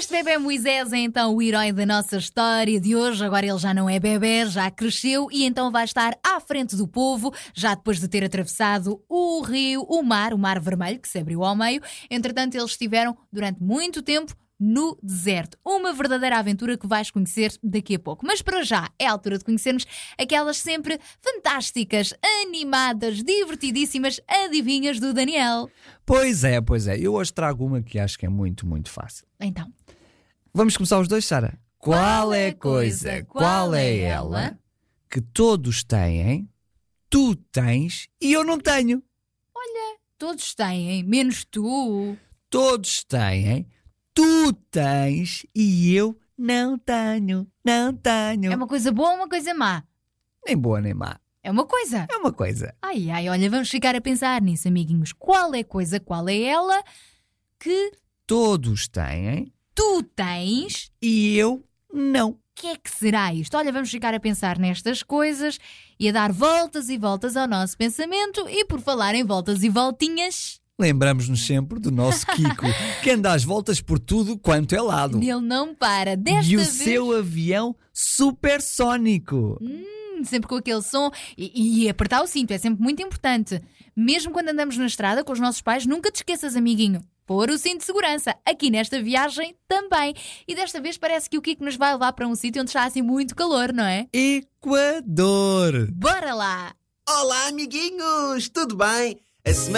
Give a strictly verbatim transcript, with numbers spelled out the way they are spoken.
Este bebé Moisés é então o herói da nossa história de hoje. Agora ele já não é bebé, já cresceu e então vai estar à frente do povo, já depois de ter atravessado o rio, o mar, o Mar Vermelho, que se abriu ao meio. Entretanto, eles estiveram durante muito tempo no deserto. Uma verdadeira aventura que vais conhecer daqui a pouco. Mas para já é a altura de conhecermos aquelas sempre fantásticas, animadas, divertidíssimas adivinhas do Daniel. Pois é, pois é. Eu hoje trago uma que acho que é muito, muito fácil. Então. Vamos começar os dois, Sara. Qual é a coisa, qual é ela que todos têm, tu tens e eu não tenho? Olha, todos têm, menos tu. Todos têm, tu tens e eu não tenho, não tenho. É uma coisa boa ou uma coisa má? Nem boa nem má. É uma coisa. É uma coisa. Ai, ai, olha, vamos ficar a pensar nisso, amiguinhos. Qual é a coisa, qual é ela que Todos têm tu tens e eu não. O que é que será isto? Olha, vamos ficar a pensar nestas coisas e a dar voltas e voltas ao nosso pensamento. E por falar em voltas e voltinhas, Lembramos-nos sempre do nosso Kiko, que anda às voltas por tudo quanto é lado. ele não para. Desta E o vez, seu avião supersónico. hum, sempre com aquele som e, e apertar o cinto é sempre muito importante. Mesmo quando andamos na estrada com os nossos pais, nunca te esqueças, amiguinho. Pôr o cinto de segurança. Aqui nesta viagem também. E desta vez parece que o Kiko nos vai levar para um sítio onde está assim muito calor, não é? Equador. Bora lá! Olá, amiguinhos! Tudo bem? A semana